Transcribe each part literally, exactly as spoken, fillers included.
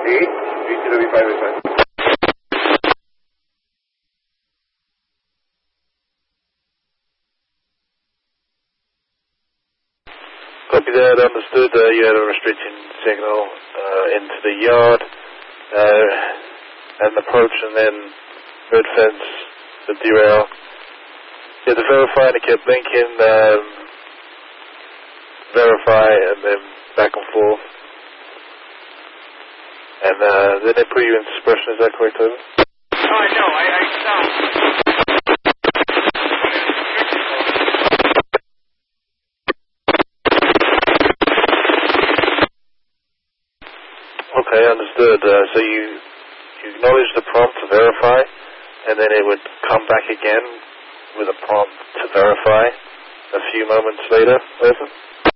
Sí, sí, sí lo vi para eso. Copy that, understood. Uh, you had a restricting signal uh, into the yard, uh, and approach, and then red fence, the derail. Yeah, the verify, and it kept blinking, um, verify, and then back and forth. And uh, then they put you in suppression, is that correct, over? Oh, I know, I, I stopped. Okay, understood. Uh, so you, you acknowledge the prompt to verify, and then it would come back again with a prompt to verify a few moments later, over?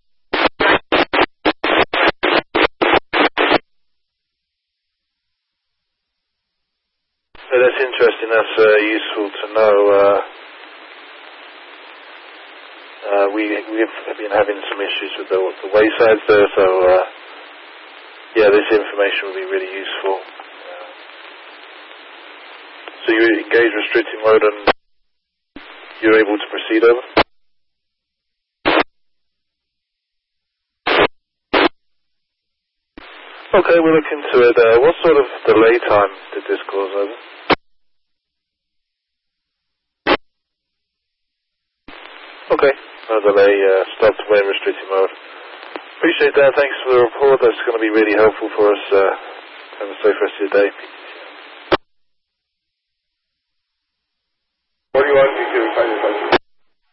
So that's interesting, that's uh, useful to know. Uh, uh, we, we've been having some issues with the, the waysides there, so uh, yeah, this information will be really useful. Uh, so you engage restricting mode and you're able to proceed, over? Okay, we'll look into it. Uh, what sort of delay time did this cause, over? Okay, no delay, uh, stopped when restricting mode. Appreciate that, thanks for the report, that's going to be really helpful for us. Uh, have a safe rest of your day.